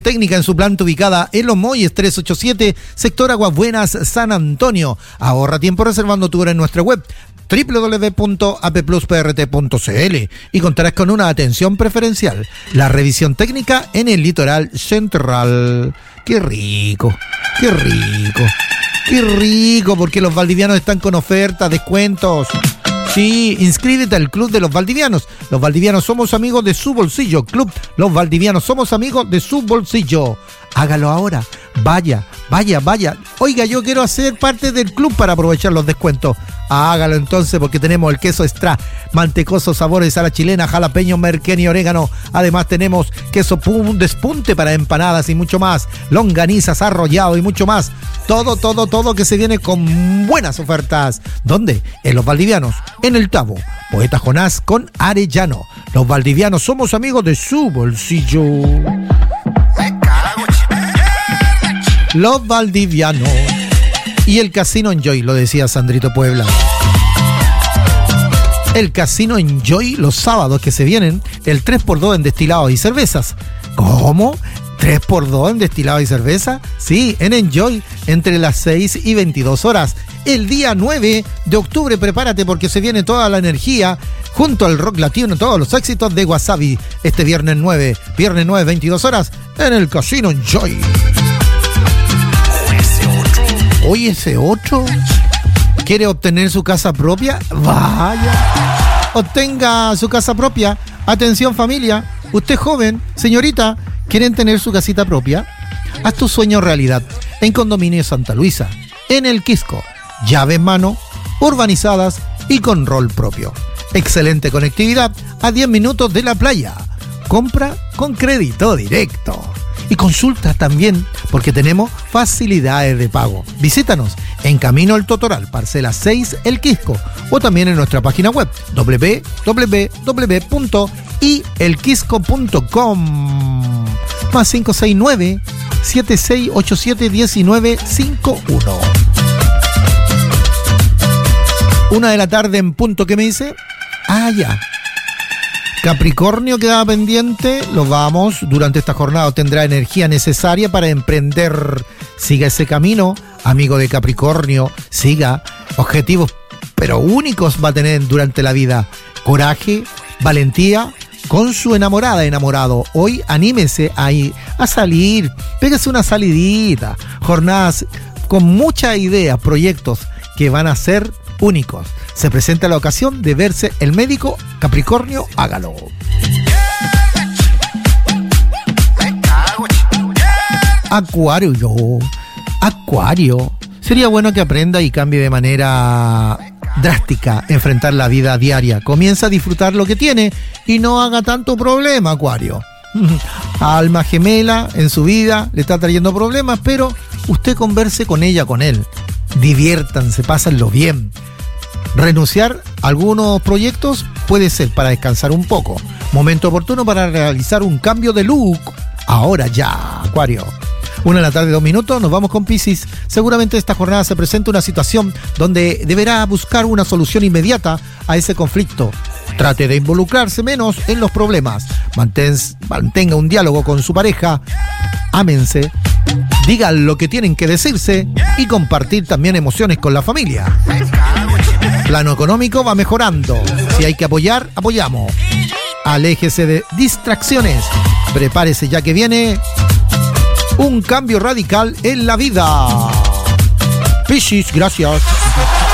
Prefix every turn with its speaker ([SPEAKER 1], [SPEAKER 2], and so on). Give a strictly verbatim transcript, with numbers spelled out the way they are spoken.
[SPEAKER 1] Técnica en su planta ubicada en Los Molles trescientos ochenta y siete, sector Aguas Buenas, San Antonio. Ahorra tiempo reservando tu hora en nuestra web doble u doble u doble u punto a p plus p r t punto c l y contarás con una atención preferencial. La revisión técnica en el litoral central. ¡Qué rico! ¡Qué rico! ¡Qué rico! Porque los valdivianos están con ofertas, descuentos. Sí, inscríbete al Club de los Valdivianos. Los Valdivianos somos amigos de su bolsillo. Club Los Valdivianos somos amigos de su bolsillo. Hágalo ahora. Vaya, vaya, vaya. Oiga, yo quiero hacer parte del club para aprovechar los descuentos. Hágalo entonces, porque tenemos el queso extra, mantecoso, sabores a la chilena, jalapeño, merquén y orégano. Además tenemos queso pum, despunte para empanadas y mucho más. Longanizas, arrollado y mucho más. Todo, todo, todo que se viene con buenas ofertas. ¿Dónde? En Los Valdivianos, en el Tabo. Poeta Jonás con Arellano. Los Valdivianos somos amigos de su bolsillo. Los Valdivianos. Y el Casino Enjoy, lo decía Sandrito Puebla. El Casino Enjoy los sábados que se vienen, el tres por dos en destilados y cervezas. ¿Cómo? ¿tres por dos en destilados y cerveza? Sí, en Enjoy, entre las seis y veintidós horas. El día nueve de octubre, prepárate porque se viene toda la energía junto al rock latino, todos los éxitos de Wasabi. Este viernes nueve, viernes nueve, veintidós horas, en el Casino Enjoy. Oye, ese otro quiere obtener su casa propia. Vaya, obtenga su casa propia. Atención familia, usted joven, señorita, ¿quieren tener su casita propia? Haz tu sueño realidad en Condominio Santa Luisa, en el Quisco. Llave en mano, urbanizadas y con rol propio. Excelente conectividad a diez minutos de la playa. Compra con crédito directo. Y consulta también, porque tenemos facilidades de pago. Visítanos en Camino El Totoral, parcela seis, El Quisco, o también en nuestra página web doble u doble u doble u punto i el quisco punto com. Más cinco seis nueve, siete seis ocho siete, uno nueve cinco uno. Una de la tarde en punto, ¿qué me dice? Ah, ya. Capricornio quedaba pendiente, lo vamos, durante esta jornada tendrá energía necesaria para emprender. Siga ese camino, amigo de Capricornio, siga. Objetivos, pero únicos va a tener durante la vida. Coraje, valentía, con su enamorada, enamorado. Hoy anímese a, ir, a salir, pégase una salidita. Jornadas con muchas ideas, proyectos que van a ser únicos. Se presenta la ocasión de verse el médico. Capricornio, hágalo. Acuario, Acuario. Sería bueno que aprenda y cambie de manera drástica enfrentar la vida diaria. Comienza a disfrutar lo que tiene y no haga tanto problema, Acuario. Alma gemela en su vida le está trayendo problemas, pero usted converse con ella, con él. Diviértanse, pásenlo bien. Renunciar a algunos proyectos puede ser para descansar un poco. Momento oportuno para realizar un cambio de look. Ahora ya, Acuario. Una de la tarde, dos minutos, nos vamos con Piscis. Seguramente esta jornada se presenta una situación donde deberá buscar una solución inmediata a ese conflicto. Trate de involucrarse menos en los problemas. Mantén, mantenga un diálogo con su pareja. Ámense. Digan lo que tienen que decirse y compartir también emociones con la familia. Plano económico va mejorando. Si hay que apoyar, apoyamos. Aléjese de distracciones. Prepárese ya que viene un cambio radical en la vida. Piscis, gracias.